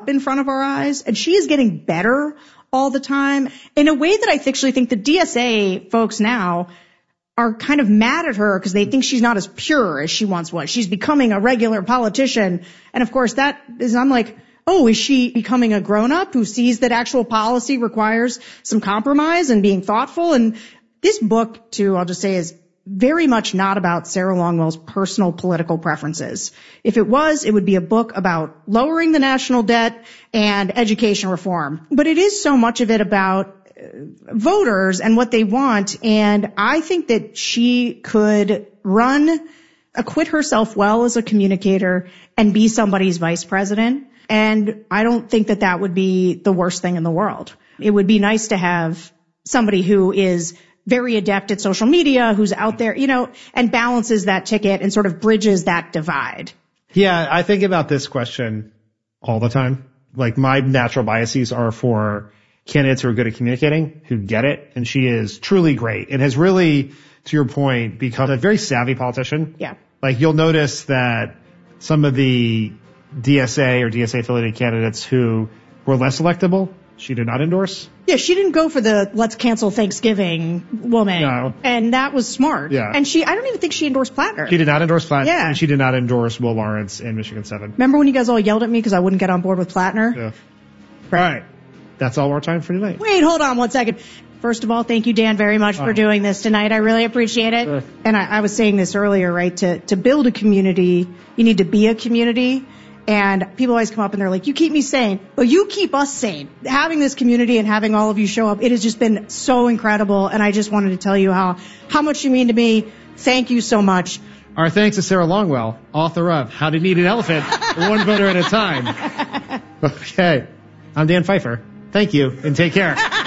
in front of our eyes, and she is getting better all the time in a way that I actually think the DSA folks now are kind of mad at her because they think she's not as pure as she once was. She's becoming a regular politician. And of course I'm like, oh, is she becoming a grown-up who sees that actual policy requires some compromise and being thoughtful? And this book, too, I'll just say, is very much not about Sarah Longwell's personal political preferences. If it was, it would be a book about lowering the national debt and education reform. But it is so much of it about voters and what they want. And I think that she could acquit herself well as a communicator and be somebody's vice president. And I don't think that that would be the worst thing in the world. It would be nice to have somebody who is very adept at social media, who's out there, and balances that ticket and sort of bridges that divide. Yeah, I think about this question all the time. Like, my natural biases are for candidates who are good at communicating, who get it, and she is truly great and has really, to your point, become a very savvy politician. Yeah. Like, you'll notice that some of the DSA or DSA-affiliated candidates who were less electable, she did not endorse. Yeah, she didn't go for the let's cancel Thanksgiving woman. No. And that was smart. Yeah. And I don't even think she endorsed Plattner. She did not endorse Plattner. Yeah. And she did not endorse Will Lawrence in Michigan 7. Remember when you guys all yelled at me because I wouldn't get on board with Plattner? Yeah. All right. That's all our time for tonight. Wait, hold on 1 second. First of all, thank you, Dan, very much for doing this tonight. I really appreciate it. Sure. And I was saying this earlier, right? To build a community, you need to be a community. And people always come up and they're like, you keep me sane. Well, you keep us sane. Having this community and having all of you show up, it has just been so incredible. And I just wanted to tell you how much you mean to me. Thank you so much. Our thanks to Sarah Longwell, author of How to Knead an Elephant, One Voter at a Time. Okay. I'm Dan Pfeiffer. Thank you, and take care.